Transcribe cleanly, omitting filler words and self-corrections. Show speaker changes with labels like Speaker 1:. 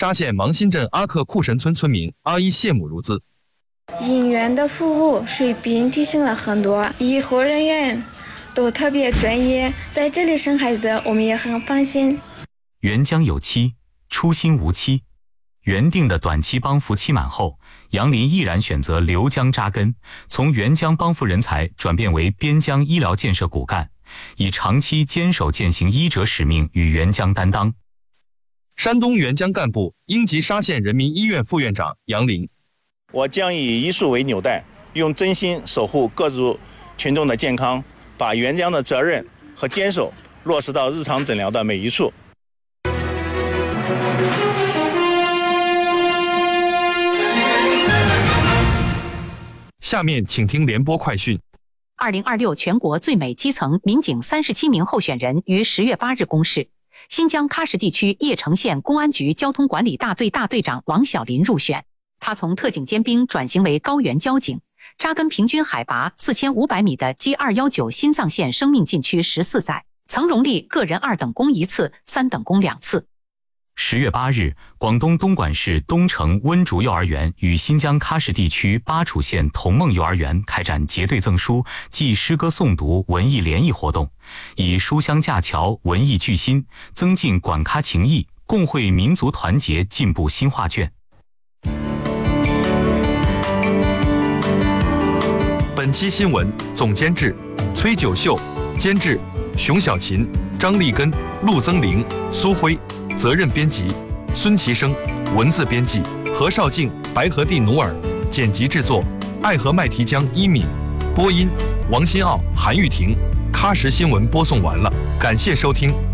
Speaker 1: 沙县芒新镇阿克库神村村民阿姨谢母如兹。
Speaker 2: 医院的服务水平提升了很多，医护人员都特别专业，在这里生孩子我们也很放心。
Speaker 3: 援疆有期，初心无期。原定的短期帮扶期满后，杨林毅然选择留疆扎根，从援疆帮扶人才转变为边疆医疗建设骨干，以长期坚守践行医者使命与援疆担当。
Speaker 1: 山东援疆干部、英吉沙县人民医院副院长杨林：
Speaker 4: 我将以医术为纽带，用真心守护各族群众的健康，把援疆的责任和坚守落实到日常诊疗的每一处。
Speaker 1: 下面请听联播快讯。
Speaker 5: 2026全国最美基层民警37名候选人于10月8日公示。新疆喀什地区叶城县公安局交通管理大队大队长王小林入选。他从特警尖兵转型为高原交警，扎根平均海拔4500米的 G219 新藏线生命禁区14载，曾荣立个人2等功1次、3等功2次。
Speaker 3: 10月8日，广东东莞市东城温竹幼儿园与新疆喀什地区巴楚县同梦幼儿园开展结对赠书暨诗歌诵读文艺联谊活动，以书香架桥、文艺聚心，增进管喀情谊，共绘民族团结进步新画卷。
Speaker 1: 本期新闻总监制崔九秀，监制熊小琴、张立根、陆增玲、苏辉，责任编辑孙其生，文字编辑何绍静、白和地努尔，剪辑制作爱和麦提江、一敏，播音王新奥、韩玉婷。喀什新闻播送完了，感谢收听。